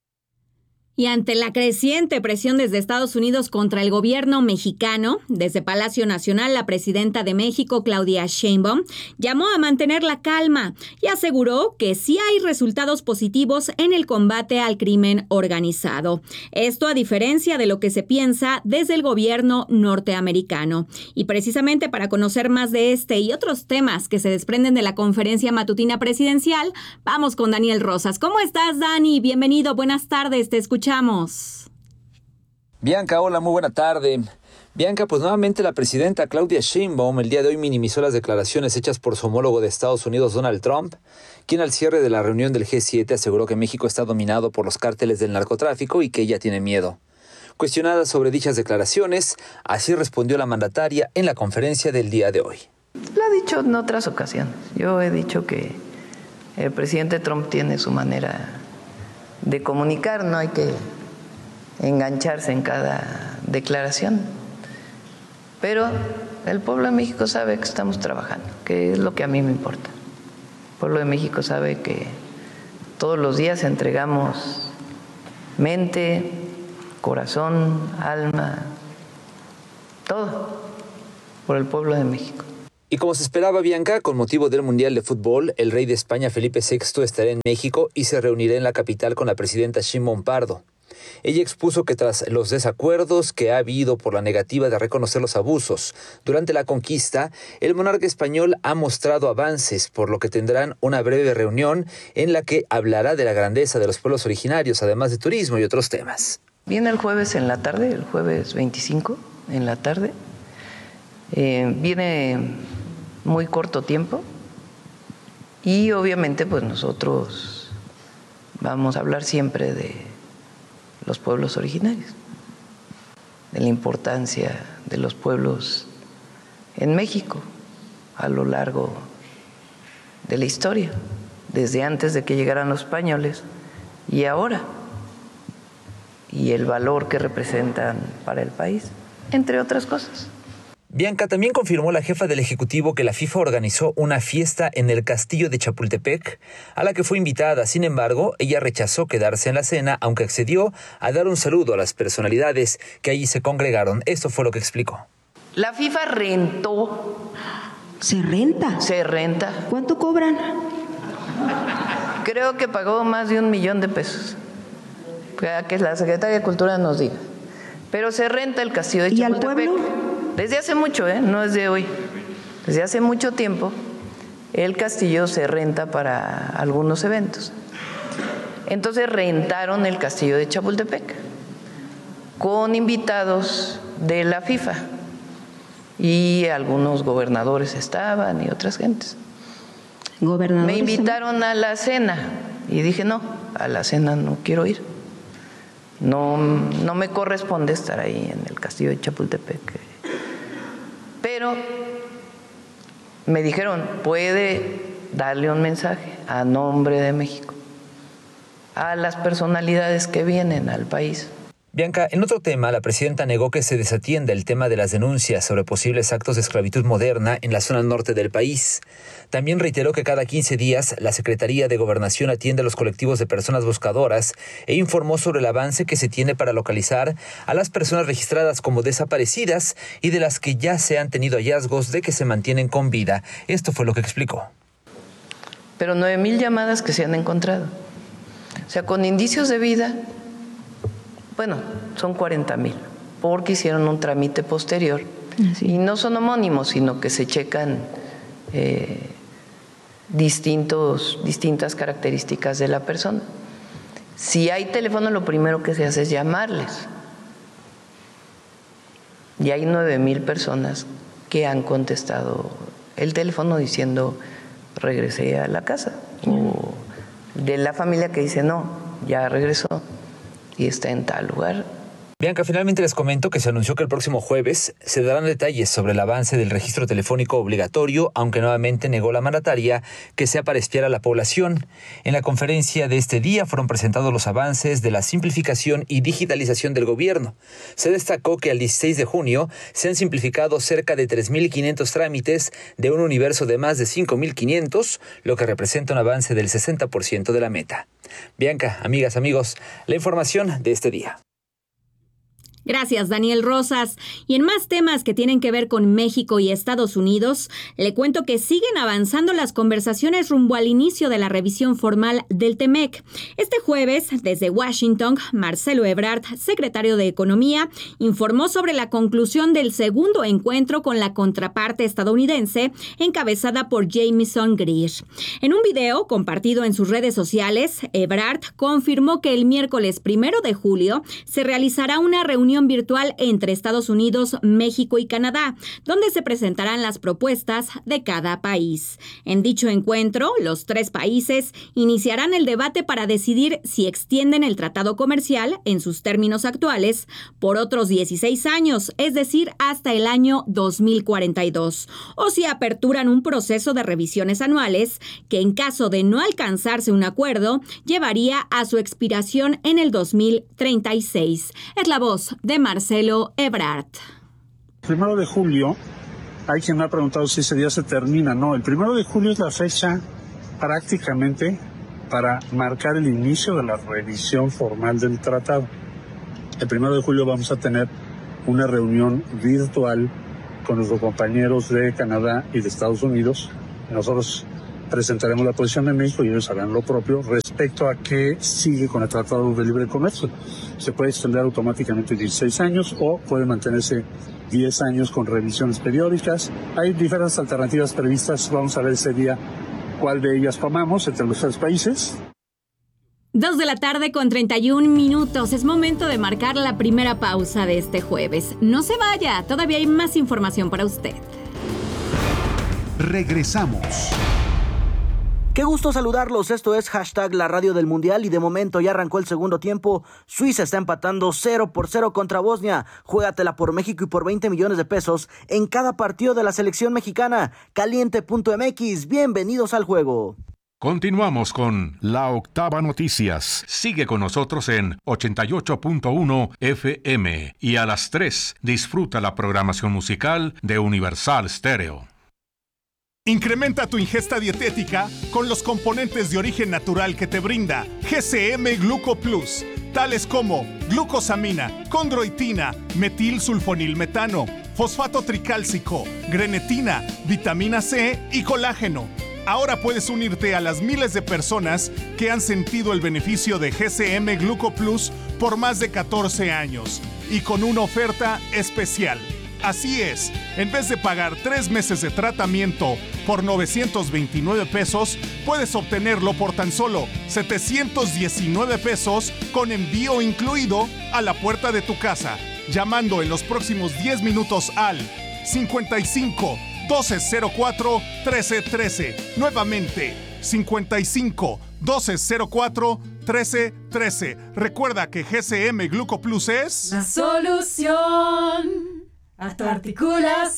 Y ante la creciente presión desde Estados Unidos contra el gobierno mexicano, desde Palacio Nacional, la presidenta de México, Claudia Sheinbaum, llamó a mantener la calma y aseguró que sí hay resultados positivos en el combate al crimen organizado. Esto a diferencia de lo que se piensa desde el gobierno norteamericano. Y precisamente para conocer más de este y otros temas que se desprenden de la conferencia matutina presidencial, vamos con Daniel Rosas. ¿Cómo estás, Dani? Bienvenido, buenas tardes, te escuchamos. Bianca, hola, muy buena tarde. Bianca, pues nuevamente la presidenta Claudia Sheinbaum el día de hoy minimizó las declaraciones hechas por su homólogo de Estados Unidos, Donald Trump, quien al cierre de la reunión del G siete aseguró que México está dominado por los cárteles del narcotráfico y que ella tiene miedo. Cuestionada sobre dichas declaraciones, así respondió la mandataria en la conferencia del día de hoy. Lo ha dicho en otras ocasiones. Yo he dicho que el presidente Trump tiene su manera de comunicar, no hay que engancharse en cada declaración. Pero el pueblo de México sabe que estamos trabajando, que es lo que a mí me importa. El pueblo de México sabe que todos los días entregamos mente, corazón, alma, todo por el pueblo de México. Y como se esperaba, Bianca, con motivo del Mundial de Fútbol, el rey de España, Felipe sexto, estará en México y se reunirá en la capital con la presidenta Sheinbaum Pardo. Ella expuso que tras los desacuerdos que ha habido por la negativa de reconocer los abusos durante la conquista, el monarca español ha mostrado avances, por lo que tendrán una breve reunión en la que hablará de la grandeza de los pueblos originarios, además de turismo y otros temas. Viene el jueves en la tarde, el jueves veinticinco en la tarde. Eh, viene muy corto tiempo y obviamente pues nosotros vamos a hablar siempre de los pueblos originarios, de la importancia de los pueblos en México a lo largo de la historia, desde antes de que llegaran los españoles y ahora, y el valor que representan para el país, entre otras cosas. Bianca, también confirmó la jefa del Ejecutivo que la FIFA organizó una fiesta en el castillo de Chapultepec, a la que fue invitada. Sin embargo, ella rechazó quedarse en la cena, aunque accedió a dar un saludo a las personalidades que allí se congregaron. Esto fue lo que explicó. La FIFA rentó. ¿Se renta? Se renta. ¿Cuánto cobran? Creo que pagó más de un millón de pesos. Que la Secretaría de Cultura nos diga. Pero se renta el castillo de Chapultepec. ¿Y al pueblo? Desde hace mucho, ¿eh? No es de hoy. Desde hace mucho tiempo, el castillo se renta para algunos eventos. Entonces rentaron el castillo de Chapultepec con invitados de la FIFA y algunos gobernadores estaban y otras gentes. ¿Gobernadores? Me invitaron a la cena y dije no, a la cena no quiero ir. No, no me corresponde estar ahí en el castillo de Chapultepec. Pero me dijeron, puede darle un mensaje a nombre de México a las personalidades que vienen al país. Bianca, en otro tema, la presidenta negó que se desatienda el tema de las denuncias sobre posibles actos de esclavitud moderna en la zona norte del país. También reiteró que cada quince días la Secretaría de Gobernación atiende a los colectivos de personas buscadoras e informó sobre el avance que se tiene para localizar a las personas registradas como desaparecidas y de las que ya se han tenido hallazgos de que se mantienen con vida. Esto fue lo que explicó. Pero nueve mil llamadas que se han encontrado. O sea, con indicios de vida, bueno, son cuarenta mil, porque hicieron un trámite posterior. Sí. Y no son homónimos, sino que se checan eh, distintos, distintas características de la persona. Si hay teléfono, lo primero que se hace es llamarles. Y hay nueve mil personas que han contestado el teléfono diciendo regresé a la casa. O de la familia que dice no, ya regresó y está en tal lugar. Bianca, finalmente les comento que se anunció que el próximo jueves se darán detalles sobre el avance del registro telefónico obligatorio, aunque nuevamente negó la mandataria que sea para espiar a la población. En la conferencia de este día fueron presentados los avances de la simplificación y digitalización del gobierno. Se destacó que al dieciséis de junio se han simplificado cerca de tres mil quinientos trámites de un universo de más de cinco mil quinientos, lo que representa un avance del sesenta por ciento de la meta. Bianca, amigas, amigos, la información de este día. Gracias, Daniel Rosas. Y en más temas que tienen que ver con México y Estados Unidos, le cuento que siguen avanzando las conversaciones rumbo al inicio de la revisión formal del TEMEC. Este jueves, desde Washington, Marcelo Ebrard, secretario de Economía, informó sobre la conclusión del segundo encuentro con la contraparte estadounidense, encabezada por Jamieson Greer. En un video compartido en sus redes sociales, Ebrard confirmó que el miércoles primero de julio se realizará una reunión virtual entre Estados Unidos, México y Canadá, donde se presentarán las propuestas de cada país. En dicho encuentro, los tres países iniciarán el debate para decidir si extienden el tratado comercial en sus términos actuales por otros dieciséis años, es decir, hasta el año dos mil cuarenta y dos, o si aperturan un proceso de revisiones anuales que, en caso de no alcanzarse un acuerdo, llevaría a su expiración en el dos mil treinta y seis. Es la voz de Marcelo Ebrard. Primero de julio, hay quien me ha preguntado si ese día se termina. No, el primero de julio es la fecha prácticamente para marcar el inicio de la revisión formal del tratado. El primero de julio vamos a tener una reunión virtual con nuestros compañeros de Canadá y de Estados Unidos. Nosotros presentaremos la posición de México y ellos harán lo propio respecto a qué sigue con el Tratado de Libre Comercio. Se puede extender automáticamente dieciséis años o puede mantenerse diez años con revisiones periódicas. Hay diferentes alternativas previstas. Vamos a ver ese día cuál de ellas tomamos entre los tres países. Dos de la tarde con treinta y un minutos. Es momento de marcar la primera pausa de este jueves. No se vaya, todavía hay más información para usted. Regresamos. Qué gusto saludarlos, esto es hashtag la radio del mundial y de momento ya arrancó el segundo tiempo. Suiza está empatando cero por cero contra Bosnia. Juégatela por México y por veinte millones de pesos en cada partido de la selección mexicana. Caliente punto m x, bienvenidos al juego. Continuamos con La Octava Noticias. Sigue con nosotros en ochenta y ocho punto uno F M y a las tres disfruta la programación musical de Universal Stereo. Incrementa tu ingesta dietética con los componentes de origen natural que te brinda G C M Gluco Plus, tales como glucosamina, condroitina, metilsulfonilmetano, fosfato tricálcico, grenetina, vitamina C y colágeno. Ahora puedes unirte a las miles de personas que han sentido el beneficio de G C M Gluco Plus por más de catorce años y con una oferta especial. Así es, en vez de pagar tres meses de tratamiento por novecientos veintinueve pesos, puedes obtenerlo por tan solo setecientos diecinueve pesos con envío incluido a la puerta de tu casa, llamando en los próximos diez minutos al cincuenta y cinco, doce cero cuatro, trece trece. Nuevamente, cincuenta y cinco, doce cero cuatro, trece trece. Recuerda que G C M Gluco Plus es la solución a tu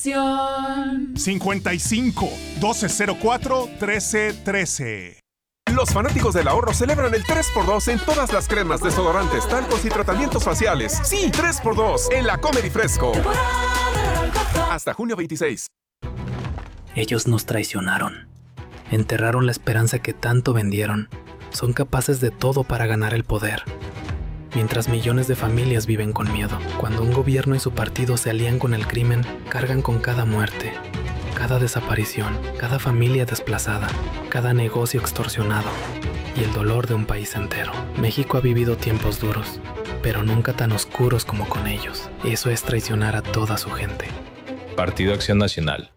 articulación. cincuenta y cinco, doce cero cuatro, trece trece. Los fanáticos del ahorro celebran el tres por dos en todas las cremas, desodorantes, talcos y tratamientos faciales. Sí, tres por dos en la Comer y Fresco. Hasta junio veintiséis. Ellos nos traicionaron. Enterraron la esperanza que tanto vendieron. Son capaces de todo para ganar el poder. Mientras millones de familias viven con miedo. Cuando un gobierno y su partido se alían con el crimen, cargan con cada muerte, cada desaparición, cada familia desplazada, cada negocio extorsionado y el dolor de un país entero. México ha vivido tiempos duros, pero nunca tan oscuros como con ellos. Eso es traicionar a toda su gente. Partido Acción Nacional.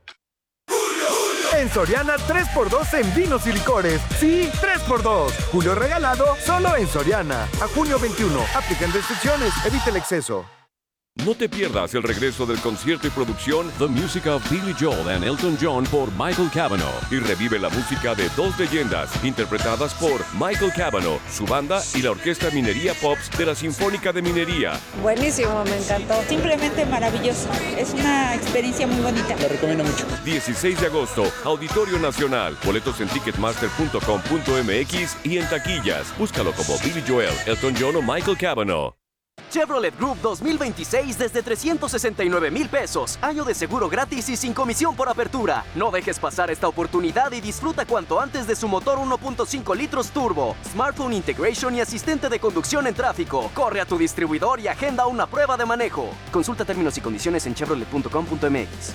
En Soriana, tres por dos en vinos y licores. Sí, tres por dos. Julio regalado, solo en Soriana. A junio veintiuno. Aplican restricciones. Evita el exceso. No te pierdas el regreso del concierto y producción The Music of Billy Joel and Elton John por Michael Cavanaugh y revive la música de dos leyendas interpretadas por Michael Cavanaugh, su banda y la Orquesta Minería Pops de la Sinfónica de Minería. Buenísimo, me encantó. Simplemente maravilloso. Es una experiencia muy bonita. Lo recomiendo mucho. dieciséis de agosto, Auditorio Nacional. Boletos en ticketmaster punto com punto m x y en taquillas. Búscalo como Billy Joel, Elton John o Michael Cavanaugh. Chevrolet Group dos mil veintiséis desde trescientos sesenta y nueve mil pesos. Año de seguro gratis y sin comisión por apertura. No dejes pasar esta oportunidad y disfruta cuanto antes de su motor uno punto cinco litros turbo, smartphone integration y asistente de conducción en tráfico. Corre a tu distribuidor y agenda una prueba de manejo. Consulta términos y condiciones en chevrolet punto com punto m x.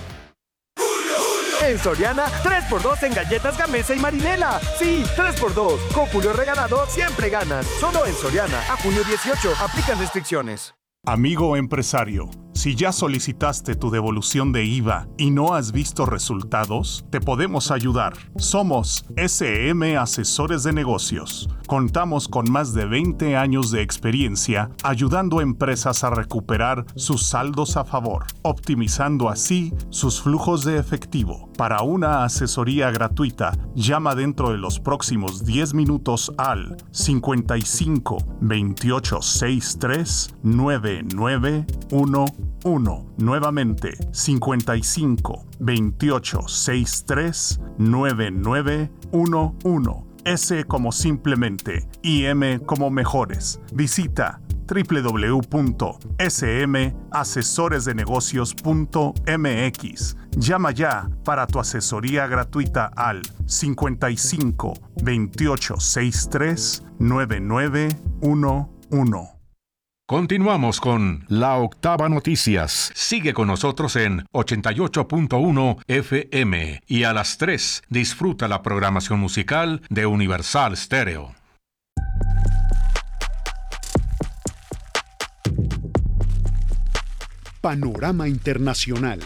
En Soriana, tres por dos en galletas Gamesa y Marinela. Sí, tres por dos. Con Julio regalado, siempre ganas. Solo en Soriana. A junio dieciocho. Aplican restricciones. Amigo empresario, si ya solicitaste tu devolución de I V A y no has visto resultados, te podemos ayudar. Somos S M Asesores de Negocios. Contamos con más de veinte años de experiencia ayudando a empresas a recuperar sus saldos a favor, optimizando así sus flujos de efectivo. Para una asesoría gratuita, llama dentro de los próximos diez minutos al cincuenta y cinco, veintiocho, sesenta y tres, nueve nueve uno uno. Nuevamente, cincuenta y cinco, veintiocho, sesenta y tres, nueve nueve uno uno. S como simplemente y M como mejores. Visita doble u doble u doble u punto s m asesores de negocios punto m x. Llama ya para tu asesoría gratuita al cincuenta y cinco, veintiocho, sesenta y tres, nueve nueve uno uno. Continuamos con La Octava Noticias. Sigue con nosotros en ochenta y ocho punto uno F M y a las tres disfruta la programación musical de Universal Stereo. Panorama Internacional.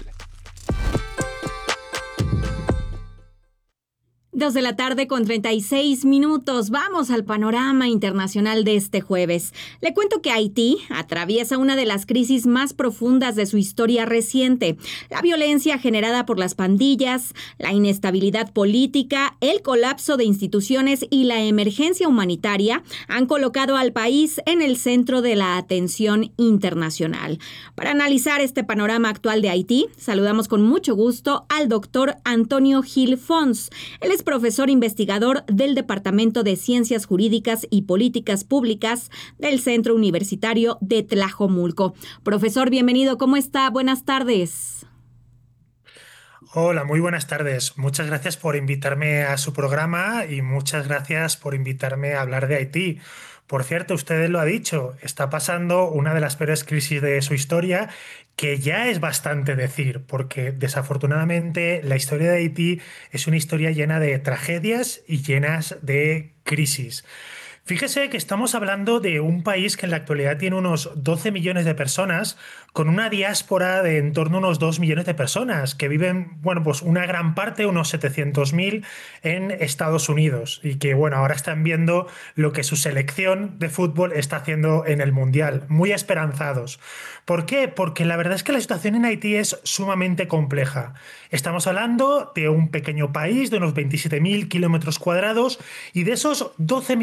Dos de la tarde con treinta y seis minutos. Vamos al panorama internacional de este jueves. Le cuento que Haití atraviesa una de las crisis más profundas de su historia reciente. La violencia generada por las pandillas, la inestabilidad política, el colapso de instituciones y la emergencia humanitaria han colocado al país en el centro de la atención internacional. Para analizar este panorama actual de Haití, saludamos con mucho gusto al doctor Antonio Gil Fons. Él es profesor investigador del Departamento de Ciencias Jurídicas y Políticas Públicas del Centro Universitario de Tlajomulco. Profesor, bienvenido. ¿Cómo está? Buenas tardes. Hola, muy buenas tardes. Muchas gracias por invitarme a su programa y muchas gracias por invitarme a hablar de Haití. Por cierto, usted lo ha dicho, está pasando una de las peores crisis de su historia, que ya es bastante decir, porque desafortunadamente la historia de Haití es una historia llena de tragedias y llenas de crisis. Fíjese que estamos hablando de un país que en la actualidad tiene unos doce millones de personas, con una diáspora de en torno a unos dos millones de personas, que viven, bueno, pues una gran parte, unos setecientos mil, en Estados Unidos, y que, bueno, ahora están viendo lo que su selección de fútbol está haciendo en el Mundial, muy esperanzados. ¿Por qué? Porque la verdad es que la situación en Haití es sumamente compleja. Estamos hablando de un pequeño país de unos veintisiete mil kilómetros cuadrados, y de esos doce millones de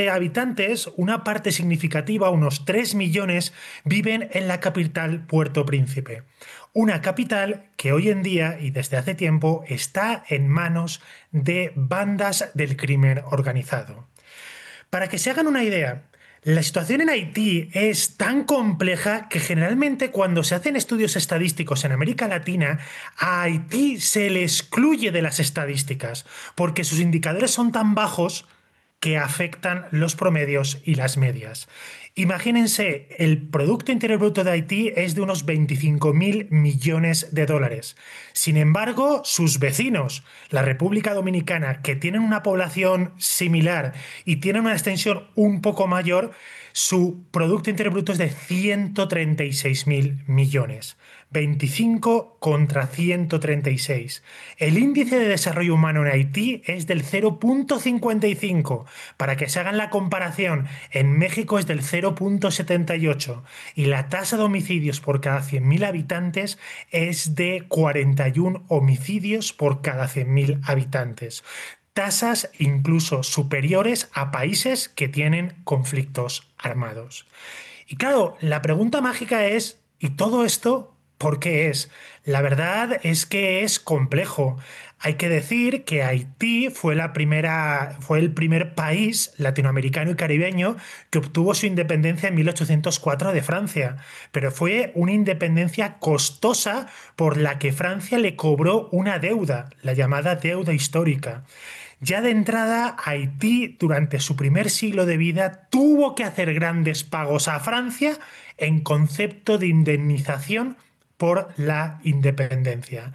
de habitantes, una parte significativa, unos tres millones, viven en la capital Puerto Príncipe. Una capital que hoy en día y desde hace tiempo está en manos de bandas del crimen organizado. Para que se hagan una idea, la situación en Haití es tan compleja que generalmente cuando se hacen estudios estadísticos en América Latina, a Haití se le excluye de las estadísticas porque sus indicadores son tan bajos que afectan los promedios y las medias. Imagínense, el Producto Interior Bruto de Haití es de unos veinticinco mil millones de dólares. Sin embargo, sus vecinos, la República Dominicana, que tienen una población similar y tienen una extensión un poco mayor, su Producto Interior Bruto es de ciento treinta y seis mil millones. veinticinco contra ciento treinta y seis. El índice de desarrollo humano en Haití es del cero punto cincuenta y cinco. Para que se hagan la comparación, en México es del cero punto setenta y ocho y la tasa de homicidios por cada cien mil habitantes es de cuarenta y uno homicidios por cada cien mil habitantes. Tasas incluso superiores a países que tienen conflictos armados. Y claro, la pregunta mágica es, ¿y todo esto por qué es? La verdad es que es complejo. Hay que decir que Haití fue, la primera, fue el primer país latinoamericano y caribeño que obtuvo su independencia en mil ochocientos cuatro de Francia, pero fue una independencia costosa por la que Francia le cobró una deuda, la llamada deuda histórica. Ya de entrada, Haití, durante su primer siglo de vida, tuvo que hacer grandes pagos a Francia en concepto de indemnización por la independencia.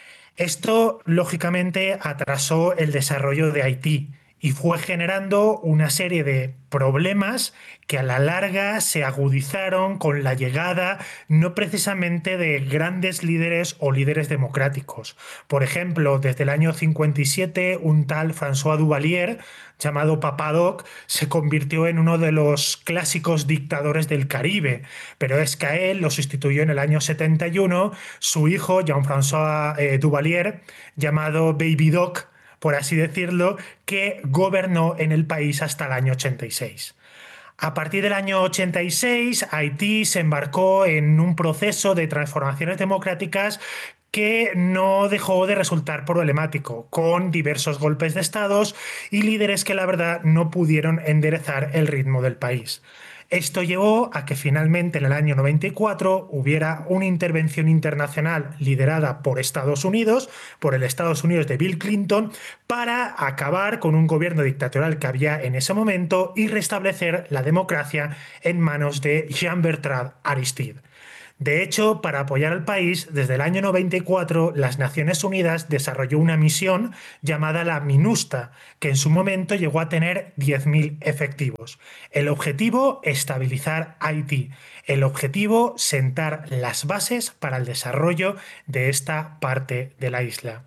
Esto, lógicamente, atrasó el desarrollo de Haití y fue generando una serie de problemas que a la larga se agudizaron con la llegada no precisamente de grandes líderes o líderes democráticos. Por ejemplo, desde el año cincuenta y siete, un tal François Duvalier, llamado Papa Doc, se convirtió en uno de los clásicos dictadores del Caribe, pero es que a él lo sustituyó en el año setenta y uno su hijo, Jean-François eh, Duvalier, llamado Baby Doc, por así decirlo, que gobernó en el país hasta el año ochenta y seis. A partir del año ochenta y seis, Haití se embarcó en un proceso de transformaciones democráticas que no dejó de resultar problemático, con diversos golpes de estados y líderes que la verdad no pudieron enderezar el ritmo del país. Esto llevó a que finalmente en el año noventa y cuatro hubiera una intervención internacional liderada por Estados Unidos, por el Estados Unidos de Bill Clinton, para acabar con un gobierno dictatorial que había en ese momento y restablecer la democracia en manos de Jean-Bertrand Aristide. De hecho, para apoyar al país, desde el año noventa y cuatro, las Naciones Unidas desarrolló una misión llamada la MINUSTA, que en su momento llegó a tener diez mil efectivos. El objetivo, estabilizar Haití. El objetivo, sentar las bases para el desarrollo de esta parte de la isla.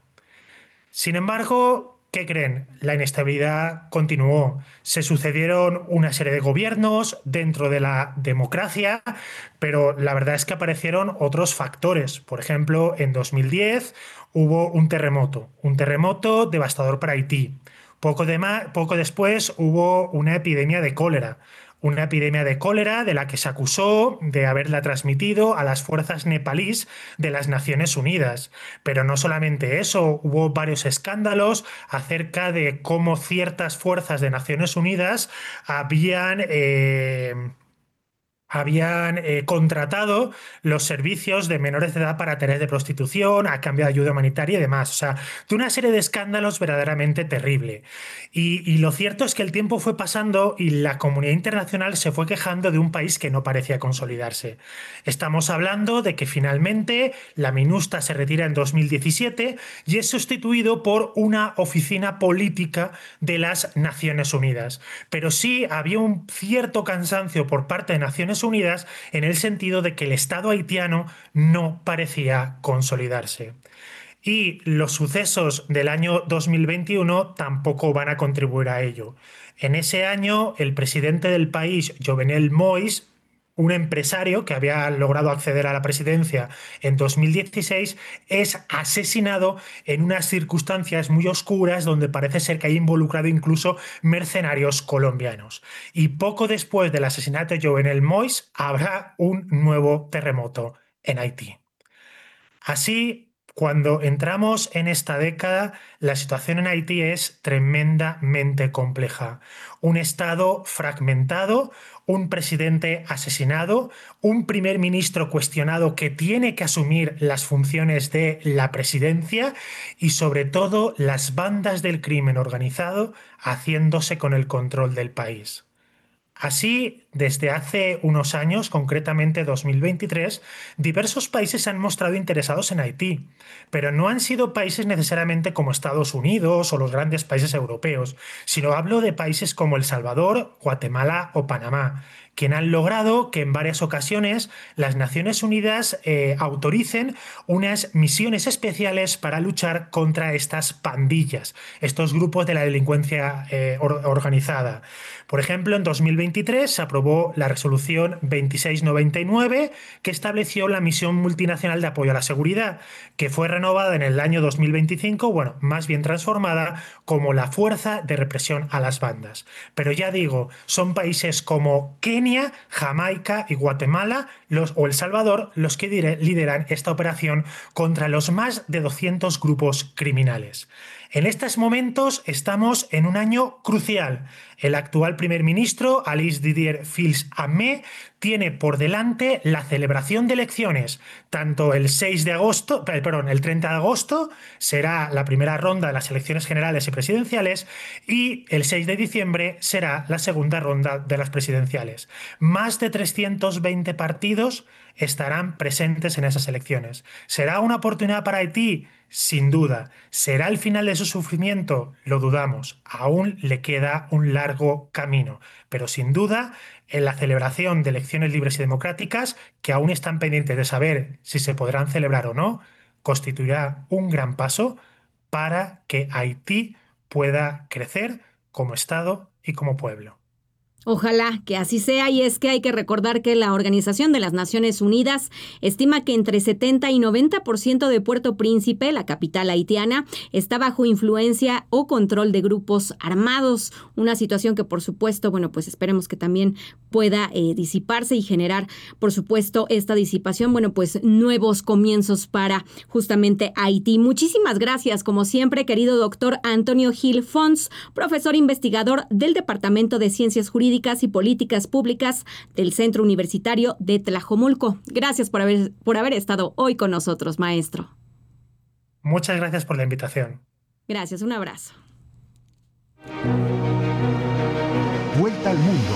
Sin embargo, ¿qué creen? La inestabilidad continuó. Se sucedieron una serie de gobiernos dentro de la democracia, pero la verdad es que aparecieron otros factores. Por ejemplo, en dos mil diez hubo un terremoto, un terremoto devastador para Haití. Poco, de ma- poco después hubo una epidemia de cólera. Una epidemia de cólera de la que se acusó de haberla transmitido a las fuerzas nepalíes de las Naciones Unidas. Pero no solamente eso, hubo varios escándalos acerca de cómo ciertas fuerzas de Naciones Unidas habían... Eh, habían eh, contratado los servicios de menores de edad para tareas de prostitución a cambio de ayuda humanitaria y demás. O sea, de una serie de escándalos verdaderamente terrible. Y, y lo cierto es que el tiempo fue pasando y la comunidad internacional se fue quejando de un país que no parecía consolidarse. Estamos hablando de que finalmente la MINUSTA se retira en dos mil diecisiete y es sustituido por una oficina política de las Naciones Unidas. Pero sí había un cierto cansancio por parte de Naciones Unidas en el sentido de que el Estado haitiano no parecía consolidarse. Y los sucesos del año dos mil veintiuno tampoco van a contribuir a ello. En ese año, el presidente del país, Jovenel Moïse, un empresario que había logrado acceder a la presidencia en dos mil dieciséis, es asesinado en unas circunstancias muy oscuras donde parece ser que hay involucrado incluso mercenarios colombianos. Y poco después del asesinato de Jovenel Moïse habrá un nuevo terremoto en Haití. Así, cuando entramos en esta década, la situación en Haití es tremendamente compleja. Un Estado fragmentado, un presidente asesinado, un primer ministro cuestionado que tiene que asumir las funciones de la presidencia y, sobre todo, las bandas del crimen organizado haciéndose con el control del país. Así, desde hace unos años, concretamente dos mil veintitrés, diversos países se han mostrado interesados en Haití, pero no han sido países necesariamente como Estados Unidos o los grandes países europeos, sino hablo de países como El Salvador, Guatemala o Panamá, quien han logrado que en varias ocasiones las Naciones Unidas eh, autoricen unas misiones especiales para luchar contra estas pandillas, estos grupos de la delincuencia eh, or- organizada. Por ejemplo, en dos mil veintitrés se aprobó la resolución veintiséis noventa y nueve que estableció la misión multinacional de apoyo a la seguridad, que fue renovada en el año dos mil veinticinco, bueno, más bien transformada como la Fuerza de Represión a las Bandas. Pero ya digo, son países como Kenia, Jamaica y Guatemala los, o El Salvador los que dire, lideran esta operación contra los más de doscientos grupos criminales. En estos momentos estamos en un año crucial. El actual primer ministro, Alice Didier Fils-Aimé, tiene por delante la celebración de elecciones. Tanto el seis de agosto, perdón, el treinta de agosto será la primera ronda de las elecciones generales y presidenciales y el seis de diciembre será la segunda ronda de las presidenciales. Más de trescientos veinte partidos estarán presentes en esas elecciones. ¿Será una oportunidad para Haití? Sin duda. ¿Será el final de su sufrimiento? Lo dudamos. Aún le queda un largo camino. Pero sin duda, en la celebración de elecciones libres y democráticas, que aún están pendientes de saber si se podrán celebrar o no, constituirá un gran paso para que Haití pueda crecer como Estado y como pueblo. Ojalá que así sea, y es que hay que recordar que la Organización de las Naciones Unidas estima que entre setenta y noventa por ciento de Puerto Príncipe, la capital haitiana, está bajo influencia o control de grupos armados, una situación que por supuesto, bueno, pues esperemos que también pueda eh, disiparse y generar, por supuesto, esta disipación, bueno, pues nuevos comienzos para justamente Haití. Muchísimas gracias, como siempre, querido doctor Antonio Gil Fons, profesor investigador del Departamento de Ciencias Jurídicas y Políticas Públicas del Centro Universitario de Tlajomulco. Gracias por haber, por haber estado hoy con nosotros, maestro. Muchas gracias por la invitación. Gracias, un abrazo. Vuelta al mundo.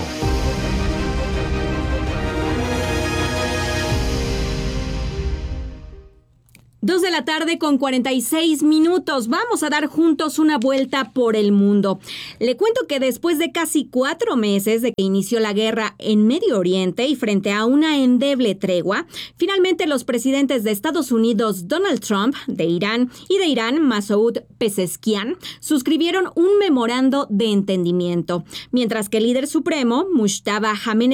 Dos de la tarde con cuarenta y seis minutos. Vamos a dar juntos una vuelta por el mundo. Le cuento que después de casi cuatro meses de que inició la guerra en Medio Oriente y frente a una endeble tregua, finalmente los presidentes de Estados Unidos, Donald Trump, de Irán, y de Irán, Masoud Pezeshkian, suscribieron un memorando de entendimiento, mientras que el líder supremo, Mustafa Jamenei,